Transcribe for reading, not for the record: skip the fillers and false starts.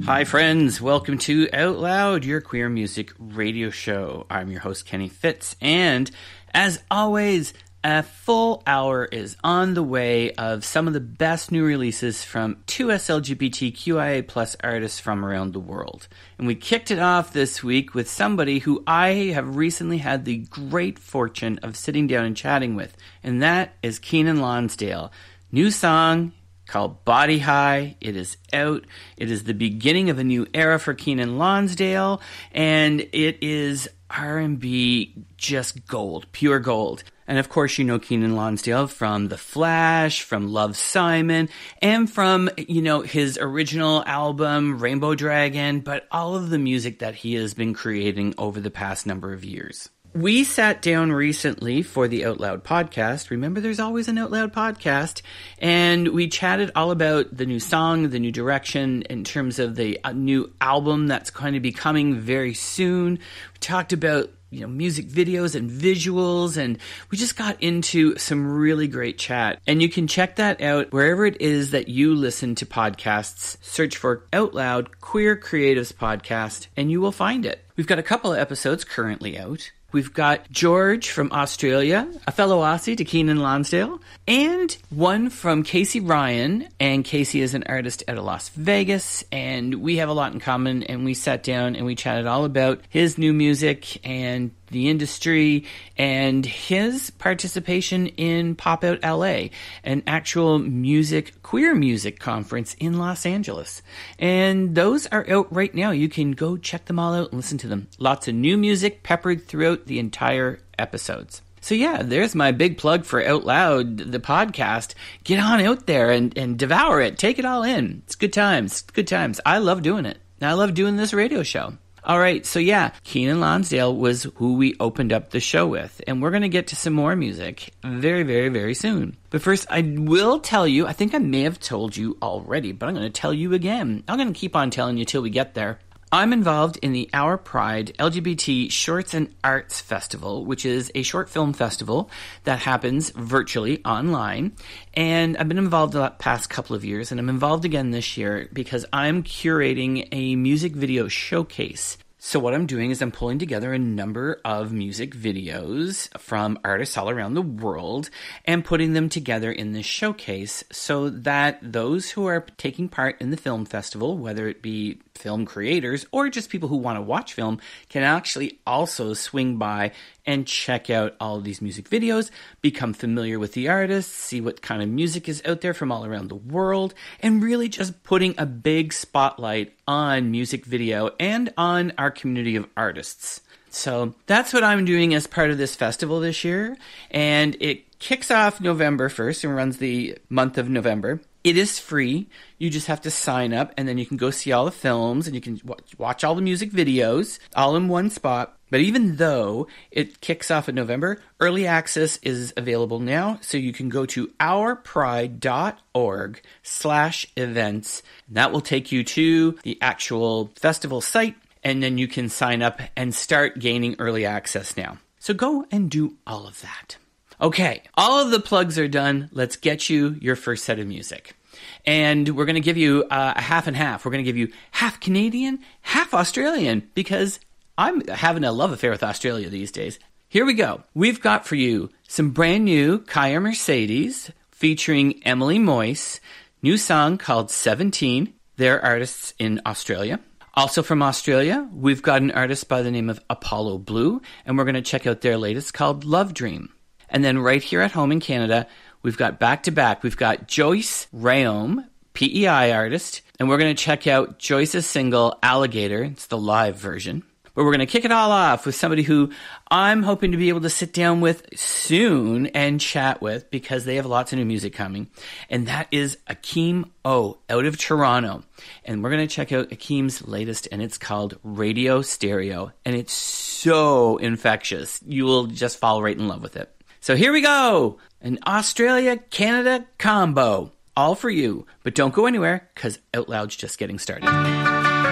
Hi friends, welcome to Out Loud, your queer music radio show. I'm your host Kenny Fitz, and as always, a full hour is on the way of some of the best new releases from two LGBTQIA plus artists from around the world. And we kicked it off this week with somebody who I have recently had the great fortune of sitting down and chatting with, and that is Keenan Lonsdale. New song called Body High. It is out. It is the beginning of a new era for Keenan Lonsdale, and it is R&B just gold, pure gold. And of course, you know Keenan Lonsdale from The Flash, from Love, Simon, and from, his original album, Rainbow Dragon, but all of the music that he has been creating over the past number of years. We sat down recently for the Out Loud podcast. Remember, there's always an Out Loud podcast. And we chatted all about the new song, the new direction in terms of the new album that's going to be coming very soon. We talked about music videos and visuals, and we just got into some really great chat. And you can check that out wherever it is that you listen to podcasts. Search for Out Loud Queer Creatives Podcast, and you will find it. We've got a couple of episodes currently out. We've got George from Australia, a fellow Aussie to Keenan Lonsdale, and one from Casey Ryan. And Casey is an artist out of Las Vegas, and we have a lot in common, and we sat down and we chatted all about his new music and the industry and his participation in Pop Out LA, an actual queer music conference in Los Angeles. And those are out right now. You can go check them all out and listen to them. Lots of new music peppered throughout the entire episodes. So yeah, there's my big plug for Out Loud, the podcast. Get on out there and devour it. Take it all in. It's good times. Good times. I love doing it. I love doing this radio show. All right, so yeah, Keenan Lonsdale was who we opened up the show with, and we're going to get to some more music very, very, very soon. But first, I will tell you, I think I may have told you already, but I'm going to tell you again. I'm going to keep on telling you till we get there. I'm involved in the Our Pride LGBT Shorts and Arts Festival, which is a short film festival that happens virtually online. And I've been involved the past couple of years, and I'm involved again this year because I'm curating a music video showcase. So what I'm doing is I'm pulling together a number of music videos from artists all around the world and putting them together in this showcase so that those who are taking part in the film festival, whether it be film creators or just people who want to watch film, can actually also swing by and check out all of these music videos, become familiar with the artists, see what kind of music is out there from all around the world, and really just putting a big spotlight on music video and on our community of artists. So that's what I'm doing as part of this festival this year, and it kicks off November 1st and runs the month of November. It is free. You just have to sign up, and then you can go see all the films, and you can watch all the music videos all in one spot. But even though it kicks off in November, early access is available now, so you can go to ourpride.org/events. That will take you to the actual festival site, and then you can sign up and start gaining early access now. So go and do all of that. Okay, all of the plugs are done. Let's get you your first set of music. And we're going to give you a half and half. We're going to give you half Canadian, half Australian, because I'm having a love affair with Australia these days. Here we go. We've got for you some brand new Kaya Mercedes featuring Emily Moyse. New song called 17. They're artists in Australia. Also from Australia, we've got an artist by the name of Apollo Blue, and we're going to check out their latest called Love Dream. And then right here at home in Canada, we've got back-to-back. We've got Joyce Rayom, PEI artist, and we're going to check out Joyce's single, Alligator. It's the live version. But we're going to kick it all off with somebody who I'm hoping to be able to sit down with soon and chat with because they have lots of new music coming. And that is Akeem O out of Toronto. And we're going to check out Akeem's latest, and it's called Radio Stereo. And it's so infectious. You will just fall right in love with it. So here we go. An Australia-Canada combo. All for you. But don't go anywhere because Out Loud's just getting started.